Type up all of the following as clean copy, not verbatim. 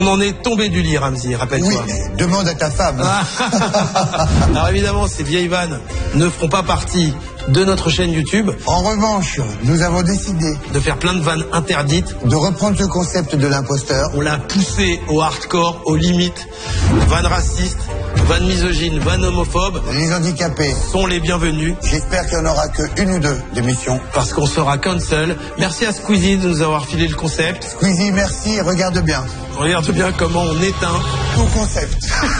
On en est tombé du lit, Ramzy, rappelle-toi. Oui, demande à ta femme. Alors évidemment, ces vieilles vannes ne feront pas partie de notre chaîne YouTube. En revanche, nous avons décidé De faire plein de vannes interdites. de reprendre le concept de l'imposteur. On l'a poussé au hardcore, aux limites. Vannes racistes, vannes misogynes, vannes homophobes Les handicapés, sont les bienvenus j'espère qu'il n'y en aura qu'une ou deux d'émissions. parce qu'on sera cancel. Merci à Squeezie de nous avoir filé le concept. Squeezie, merci, regarde bien. Regarde bien comment on éteint. Tout concept.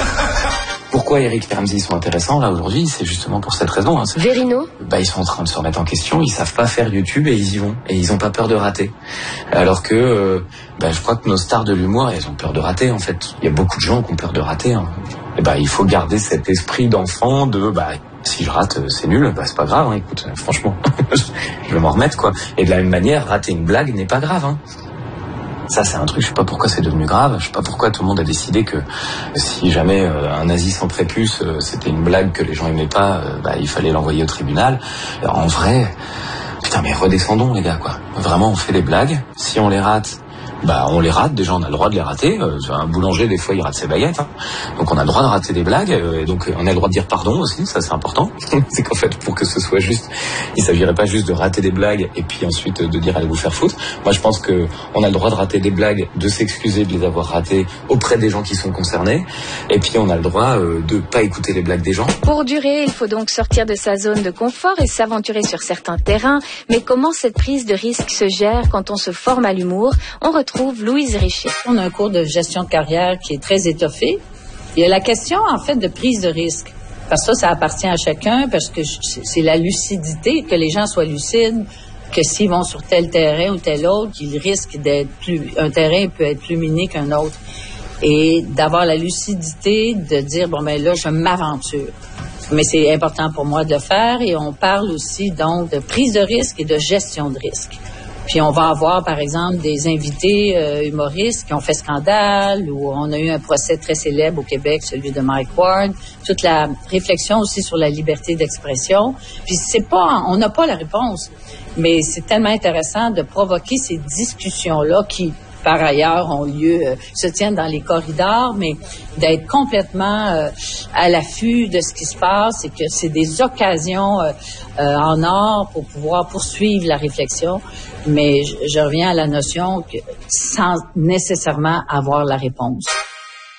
Pourquoi Eric et Ramzy sont intéressants là aujourd'hui, c'est justement pour cette raison. Hein. Vérino, Ils sont en train de se remettre en question, ils savent pas faire YouTube et ils y vont. Et ils ont pas peur de rater. Alors que je crois que nos stars de l'humour, elles ont peur de rater en fait. Il y a beaucoup de gens qui ont peur de rater. Hein. Et il faut garder cet esprit d'enfant de si je rate, c'est nul, c'est pas grave, hein, écoute, franchement, je vais m'en remettre quoi. Et de la même manière, rater une blague n'est pas grave. Hein. Ça, c'est un truc, je sais pas pourquoi c'est devenu grave, je sais pas pourquoi tout le monde a décidé que si jamais un nazi sans prépuce, c'était une blague que les gens aimaient pas, il fallait l'envoyer au tribunal. En vrai, putain, mais redescendons les gars, quoi. Vraiment, on fait des blagues, si on les rate, on les rate, déjà on a le droit de les rater. Un boulanger, des fois, il rate ses baguettes. Hein. Donc on a le droit de rater des blagues, et donc on a le droit de dire pardon aussi, ça c'est important. C'est qu'en fait, pour que ce soit juste, il s'agirait pas juste de rater des blagues et puis ensuite de dire allez vous faire foutre. Moi je pense que on a le droit de rater des blagues, de s'excuser de les avoir ratées auprès des gens qui sont concernés, et puis on a le droit de pas écouter les blagues des gens. pour durer, il faut donc sortir de sa zone de confort et s'aventurer sur certains terrains. Mais comment cette prise de risque se gère quand on se forme à l'humour? On retrouve Louise Richer. On a un cours de gestion de carrière qui est très étoffé. Il y a la question, en fait, de prise de risque. Parce que ça appartient à chacun, parce que c'est la lucidité, que les gens soient lucides, que s'ils vont sur tel terrain ou tel autre, qu'ils risquent un terrain peut être plus miné qu'un autre. Et d'avoir la lucidité de dire, là, je m'aventure. Mais c'est important pour moi de le faire, et on parle aussi, donc, de prise de risque et de gestion de risque. Puis on va avoir, par exemple, des invités humoristes qui ont fait scandale, ou on a eu un procès très célèbre au Québec, celui de Mike Ward. Toute la réflexion aussi sur la liberté d'expression. Puis on n'a pas la réponse, mais c'est tellement intéressant de provoquer ces discussions-là qui, par ailleurs, se tiennent dans les corridors, mais d'être complètement à l'affût de ce qui se passe, et que c'est des occasions en or pour pouvoir poursuivre la réflexion. Mais je reviens à la notion que sans nécessairement avoir la réponse.